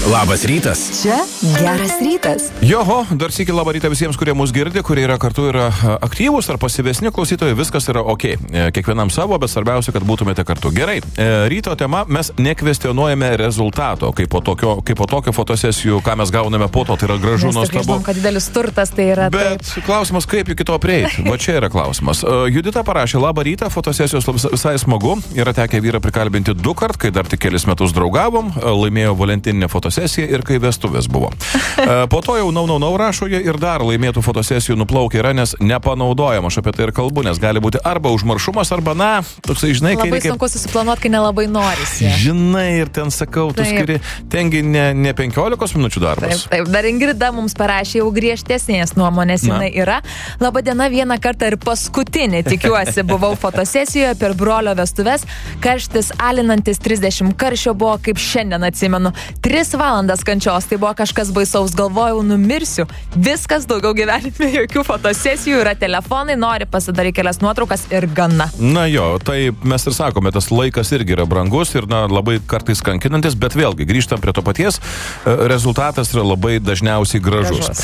Labas rytas. Čia geras rytas. Joho, dar sykį labą rytą visiems, kurie mus girdi, kurie yra kartu yra aktyvūs ar pasyvesni klausytojai, viskas yra ok. Kiekvienam savo, bet svarbiausia, kad būtumėte kartu. Gerai, ryto tema, mes nekvestionuojame rezultato, kaip po tokio fotosesijų, ką mes gauname po to, tai yra gražu, nuostabu. Mes žinom, kad didelis turtas tai yra. Bet klausimas, kaip iki to prieiti? Va čia yra klausimas. Judita parašė, labą rytą, fotosesijos visai smagu. Yra tekę vyrą prikalbinti 2 kart, kai dar tik kelis metus draugavom, laimėjo valentininę fotosesiją ir kai vestuvės buvo. Po to jau rašo jie ir dar laimėtų fotosesijų nuplaukia yra, nes nepanaudojama. Aš apie tai ir kalbu, nes gali būti arba užmaršumas, arba toksai, žinai, kai labai sunku susiplanuoti, kai nelabai norisi. Žinai, ir ten sakau, tu skiri, tengi ne 15 minučių darbas. Taip, dar Ingrida mums parašė jau griežtesnės nuomonės, jinai yra. Labadiena, vieną kartą ir paskutinį, tikiuosi, buvau fotosesijoje per brolio vestuves. Karštis alinantis 30 karščio buvo, kaip šiandien atsimenu. 3 valandas kančios, tai buvo kažkas baisaus, galvojau, numirsiu. Viskas, daugiau gyvenime jokių fotosesijų, yra telefonai, nori pasidaryti kelias nuotraukas ir gana. Na jo, tai mes ir sakome, tas laikas irgi yra brangus ir labai kartais kankinantis, bet vėlgi grįžtam prie to paties, rezultatas yra labai dažniausiai gražus.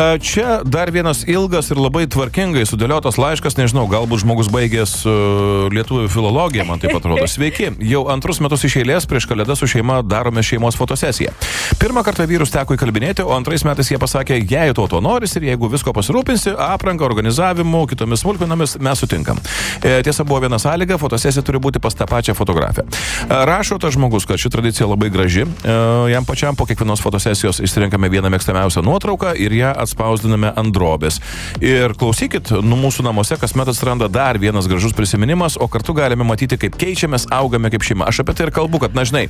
Čia dar vienas ilgas ir labai tvarkingai sudėliotas laiškas, nežinau, galbūt žmogus baigęs lietuvių filologiją, man taip atrodo. Sveiki, jau 2 metus iš eilės prieš Kalėdas su šeima darome šeimos fotosesiją. Pirmą kartą vyrus teko įkalbinėti, o 2 metais jie pasakė, jei to norisi ir jeigu visko pasirūpinsi, aprangą, organizavimu, kitomis smulkmenomis, mes sutinkam. Tiesa, buvo viena sąlyga, fotosesija turi būti pas tą pačią fotografę. Rašo tas žmogus, kad ši tradicija labai graži. Jam pačiam po kiekvienos fotosesijos išsirenkame vieną mėgstamiausią nuotrauką ir ją atspausdiname ant drobės. Ir klausykit, mūsų namuose kasmet atsiranda dar vienas gražus prisiminimas, o kartu galime matyti, kaip keičiamės, augame kaip šeima. Aš apie tai ir kalbu, kad, žinai,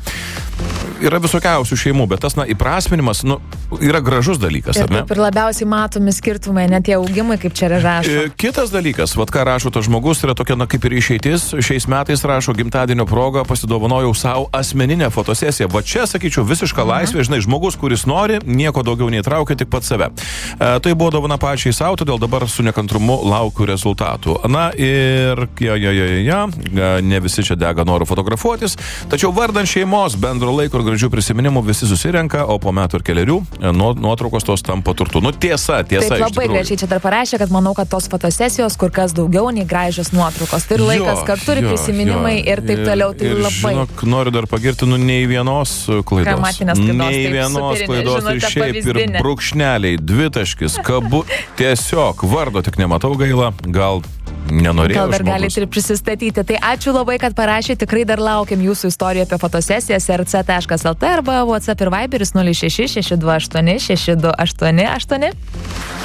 yra visokiausių šeimų, bet tas, įprasminimas, yra gražus dalykas, ar ne? Ir labiausiai matomi skirtumai, net tie augimai, kaip čia rašo. Kitas dalykas, ką rašo tas žmogus, yra tokia, kaip ir išeitis. Šiais metais rašo, gimtadienio proga pasidovanojau savo asmeninę fotosesiją. Va čia, sakyčiau, visiška laisvė, žinai, žmogus, kuris nori, nieko daugiau neįtraukia, tik pats save. Tai buvo dovana pačiai savo, todėl dabar su nekantrumu laukiu rezultatų. Na ir, ne visi čia dega noro fotografuotis, tačiau vardan šeimos, bendro laiko ir gražių prisiminimų visi susirenka, o po metų ir kelerių nuotraukos tos tampa turtu. Tiesa, taip, labai gražiai čia dar parašė, kad manau, kad tos fotosesijos kur kas daugiau nei gražios nuotraukos. Tai ir laikas kartu, ir prisiminimai ir taip toliau. Tai ir, labai. Žinok, noriu dar pagirti, nei vienos klaidos. Nei vienos klaidos ir šiaip ir brūkšneliai, 2 taškis, tiesiog vardo tik nematau, gaila, gal nenorėjau. Gal dar galite ir prisistatyti. Tai ačiū labai, kad parašė. Tikrai dar laukiam jūsų istorijų apie fotosesijas rc.lt arba WhatsApp ir Viberis 06 628 628 8.